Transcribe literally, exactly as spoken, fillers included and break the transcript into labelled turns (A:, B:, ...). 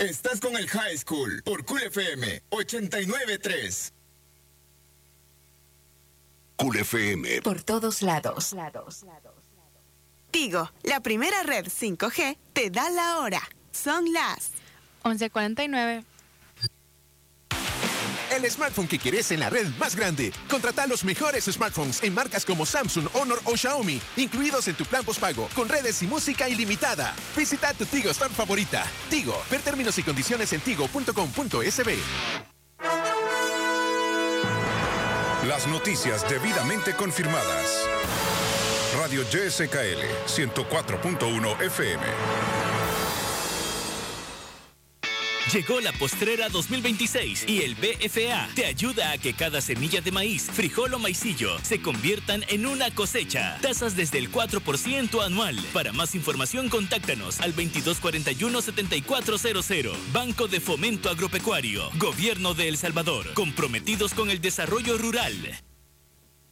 A: Estás con el High School por Cool F M ochenta y nueve punto tres.
B: Cool F M.
C: Por todos lados.
D: Tigo, la primera red cinco G, te da la hora. Son las
E: once cuarenta y nueve.
F: El smartphone que quieres en la red más grande. Contrata los mejores smartphones en marcas como Samsung, Honor o Xiaomi, incluidos en tu plan postpago, con redes y música ilimitada. Visita tu Tigo Store favorita. Tigo, ver términos y condiciones en tigo punto com punto es be.
B: Las noticias debidamente confirmadas. Radio Y S K L ciento cuatro punto uno F M.
G: Llegó la postrera dos mil veintiséis y el B F A te ayuda a que cada semilla de maíz, frijol o maicillo se conviertan en una cosecha. Tasas desde el cuatro por ciento anual. Para más información, contáctanos al veintidós cuarenta y uno setenta y cuatro cero cero. Banco de Fomento Agropecuario. Gobierno de El Salvador. Comprometidos con el desarrollo rural.